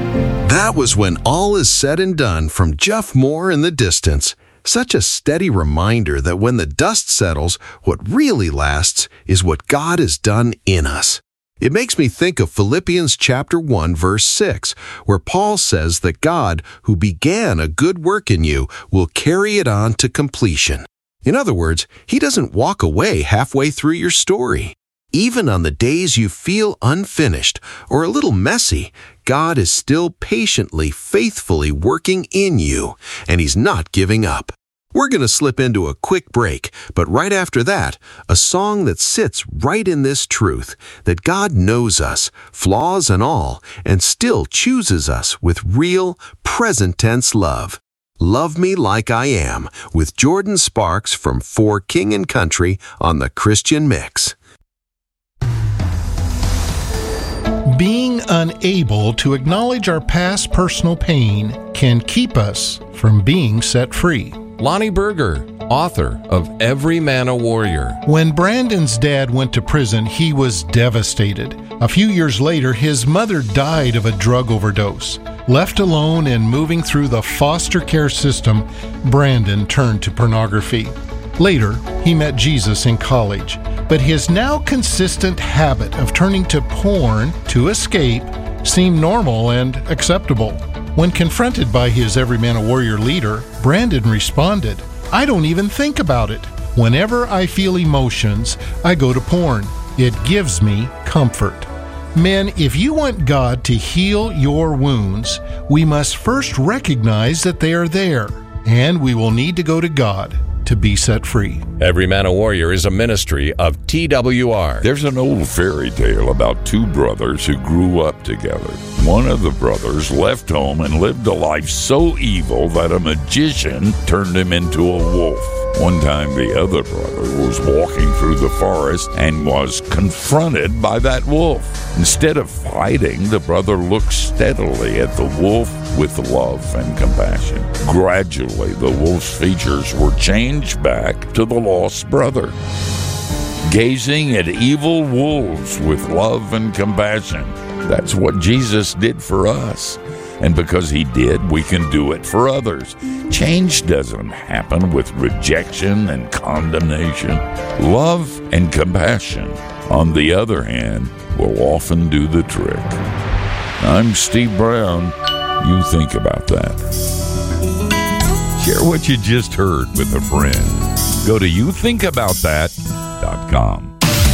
That was When All Is Said and Done from Jeff Moore in the Distance. Such a steady reminder that when the dust settles, what really lasts is what God has done in us. It makes me think of Philippians chapter 1, verse 6, where Paul says that God, who began a good work in you, will carry it on to completion. In other words, He doesn't walk away halfway through your story. Even on the days you feel unfinished or a little messy, God is still patiently, faithfully working in you, and He's not giving up. We're going to slip into a quick break, but right after that, a song that sits right in this truth, that God knows us, flaws and all, and still chooses us with real, present-tense love. Love Me Like I Am, with Jordan Sparks from For King and Country on the Christian Mix. Being unable to acknowledge our past personal pain can keep us from being set free. Lonnie Berger, author of Every Man a Warrior. When Brandon's dad went to prison, he was devastated. A few years later, his mother died of a drug overdose. Left alone and moving through the foster care system, Brandon turned to pornography. Later, he met Jesus in college, but his now consistent habit of turning to porn to escape seemed normal and acceptable. When confronted by his Every Man a Warrior leader, Brandon responded, "I don't even think about it. Whenever I feel emotions, I go to porn. It gives me comfort." Men, if you want God to heal your wounds, we must first recognize that they are there, and we will need to go to God to be set free. Every Man a Warrior is a ministry of TWR. There's an old fairy tale about two brothers who grew up together. One of the brothers left home and lived a life so evil that a magician turned him into a wolf. One time the other brother was walking through the forest and was confronted by that wolf. Instead of fighting, the brother looked steadily at the wolf with love and compassion. Gradually, the wolf's features were changed back to the lost brother. Gazing at evil wolves with love and compassion. That's what Jesus did for us. And because He did, we can do it for others. Change doesn't happen with rejection and condemnation. Love and compassion, on the other hand, will often do the trick. I'm Steve Brown. You think about that. Share what you just heard with a friend. Go to youthinkaboutthat.com.